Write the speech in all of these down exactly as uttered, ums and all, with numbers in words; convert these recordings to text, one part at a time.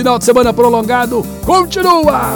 Final de semana prolongado continua.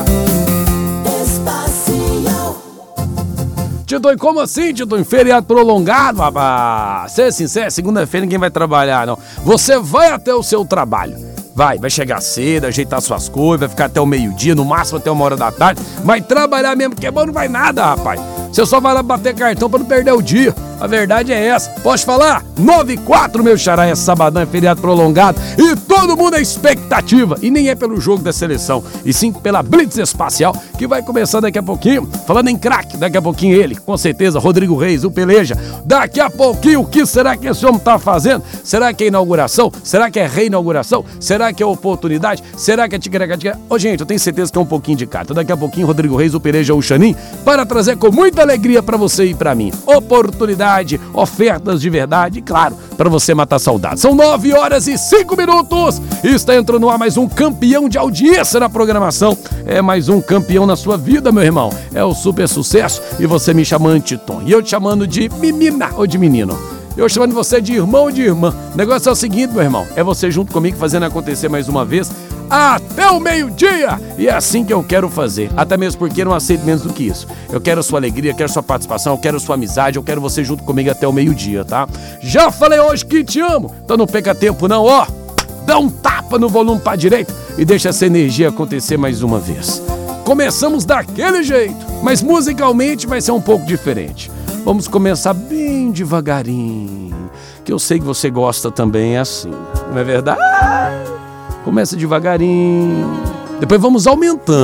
Tito, como assim, Tito? Em feriado prolongado, rapaz? Ser sincero, segunda-feira ninguém vai trabalhar, não. Você vai até o seu trabalho. Vai, vai chegar cedo, ajeitar suas coisas, vai ficar até o meio-dia, no máximo até uma hora da tarde. Vai trabalhar mesmo, porque bom não vai nada, rapaz. Você só vai lá bater cartão pra não perder o dia. A verdade é essa. Posso falar? nove e quatro, meu xará, é sabadão, é feriado prolongado. E todo mundo é expectativa. E nem é pelo jogo da seleção, e sim pela Blitz Espacial, que vai começar daqui a pouquinho. Falando em craque, daqui a pouquinho ele, com certeza, Rodrigo Reis, o Peleja. Daqui a pouquinho, o que será que esse homem tá fazendo? Será que é inauguração? Será que é reinauguração? Será que é oportunidade? Será que é ticaracatica? Ô, gente, eu tenho certeza que é um pouquinho de cada. Daqui a pouquinho, Rodrigo Reis, o Peleja, o Xanin, para trazer com muita alegria pra você e pra mim. Oportunidade, ofertas de verdade, e claro, pra você matar saudade. São nove horas e cinco minutos. Está entrando no ar mais um campeão de audiência na programação. É mais um campeão na sua vida, meu irmão. É o super sucesso. E você me chamando de Tom. E eu te chamando de menina ou de menino. Eu chamando você de irmão ou de irmã. O negócio é o seguinte, meu irmão. É você junto comigo fazendo acontecer mais uma vez até o meio-dia. E é assim que eu quero fazer. Até mesmo porque eu não aceito menos do que isso. Eu quero sua alegria, eu quero sua participação, eu quero sua amizade, eu quero você junto comigo até o meio-dia, tá? Já falei hoje que te amo. Então não perca tempo não, ó. Dá um tapa no volume pra direita e deixa essa energia acontecer mais uma vez. Começamos daquele jeito, mas musicalmente vai ser um pouco diferente. Vamos começar bem devagarinho, que eu sei que você gosta também assim, não é verdade? Começa devagarinho, depois vamos aumentando.